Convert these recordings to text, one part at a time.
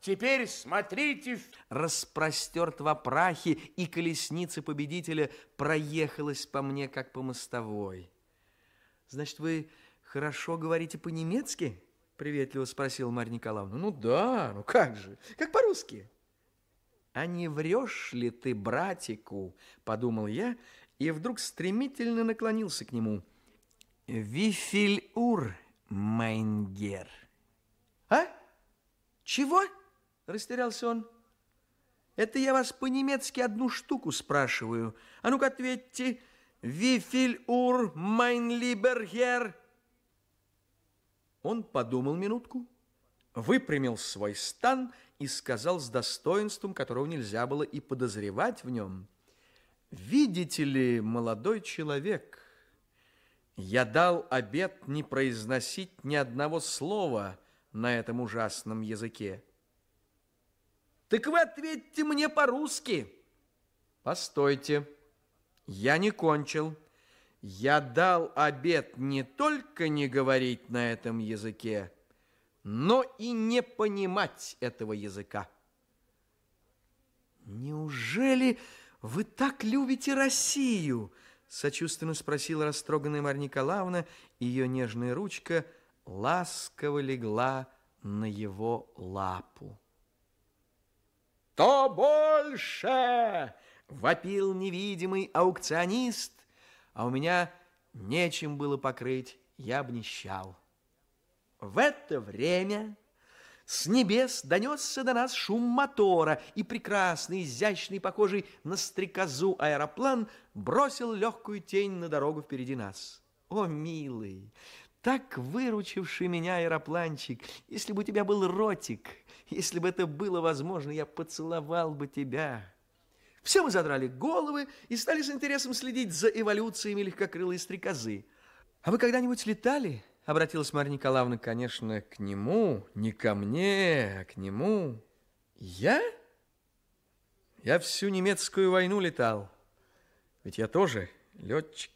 Теперь смотрите. Распростерт во прахе, и колесница победителя проехалась по мне, как по мостовой. Значит, вы хорошо говорите по-немецки? Приветливо спросила Марья Николаевна. Ну да, ну как же, как по-русски. А не врешь ли ты братику, подумал я, и вдруг стремительно наклонился к нему. Вифиль ур, майнгер. А? Чего? Растерялся он. Это я вас по-немецки одну штуку спрашиваю. А ну-ка ответьте. Вифиль ур, майн либер хер? Он подумал минутку, выпрямил свой стан и сказал с достоинством, которого нельзя было и подозревать в нем. Видите ли, молодой человек, я дал обет не произносить ни одного слова на этом ужасном языке. Так вы ответьте мне по-русски. Постойте, я не кончил. Я дал обет не только не говорить на этом языке, но и не понимать этого языка. Неужели вы так любите Россию? Сочувственно спросила растроганная Марья Николаевна, и ее нежная ручка ласково легла на его лапу. «То больше!» — вопил невидимый аукционист, а у меня нечем было покрыть, я обнищал. В это время с небес донесся до нас шум мотора, и прекрасный, изящный, похожий на стрекозу аэроплан бросил легкую тень на дорогу впереди нас. О, милый, так выручивший меня аэропланчик, если бы у тебя был ротик, если бы это было возможно, я поцеловал бы тебя. Все мы задрали головы и стали с интересом следить за эволюциями легкокрылой стрекозы. А вы когда-нибудь летали? Обратилась Марья Николаевна, конечно, к нему, не ко мне, а к нему. Я? Я всю немецкую войну летал. Ведь я тоже летчик.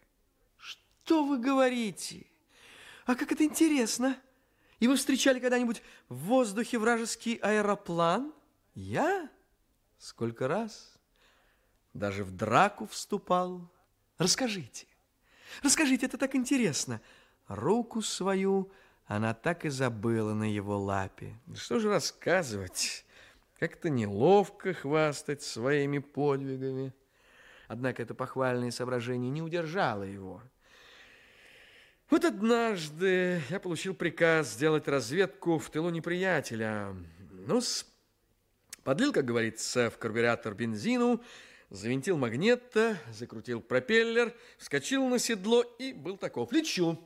Что вы говорите? А как это интересно! И вы встречали когда-нибудь в воздухе вражеский аэроплан? Я? Сколько раз? Даже в драку вступал. Расскажите, это так интересно. Руку свою она так и забыла на его лапе. Да что же рассказывать? Как-то неловко хвастать своими подвигами. Однако это похвальное соображение не удержало его. Вот однажды я получил приказ сделать разведку в тылу неприятеля. Ну-с, подлил, как говорится, в карбюратор бензину, завинтил магнето, закрутил пропеллер, вскочил на седло и был таков. Лечу.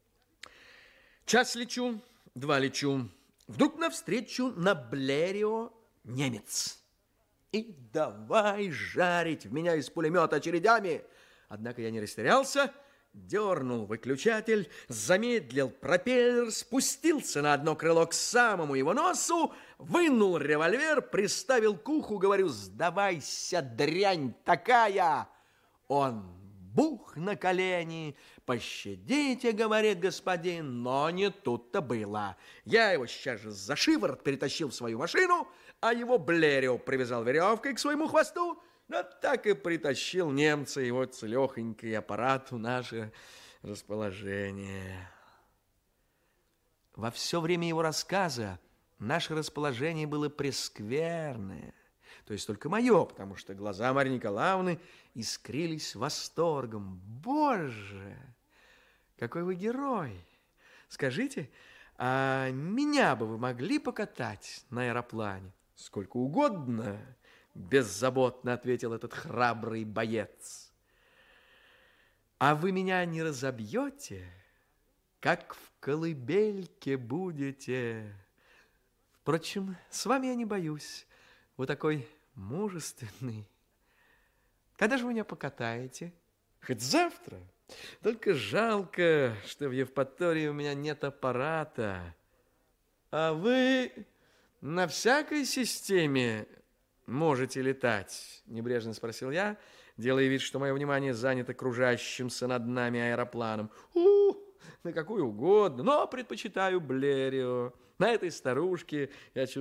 Час лечу, два лечу. Вдруг навстречу на Блерио немец. И давай жарить в меня из пулемета очередями. Однако я не растерялся, дернул выключатель, замедлил пропеллер, спустился на одно крыло к самому его носу, вынул револьвер, приставил к уху, говорю: «Сдавайся, дрянь такая!» Он бух на колени. «Пощадите, — говорит господин», но не тут-то было. Я его сейчас же за шиворот перетащил в свою машину, а его Блерио привязал веревкой к своему хвосту. Но так и притащил немца его целехонький аппарат в наше расположение. Во все время его рассказа наше расположение было прескверное. То есть только мое, потому что глаза Марьи Николаевны искрились восторгом. Боже, какой вы герой! Скажите, а меня бы вы могли покатать на аэроплане? Сколько угодно, беззаботно ответил этот храбрый боец. А вы меня не разобьете, как в колыбельке будете. Впрочем, с вами я не боюсь. Вы такой мужественный. Когда же вы меня покатаете? Хоть завтра. Только жалко, что в Евпатории у меня нет аппарата. А вы на всякой системе можете летать? Небрежно спросил я, делая вид, что мое внимание занято кружащимся над нами аэропланом. На какую угодно, но предпочитаю Блерио. На этой старушке я чувствую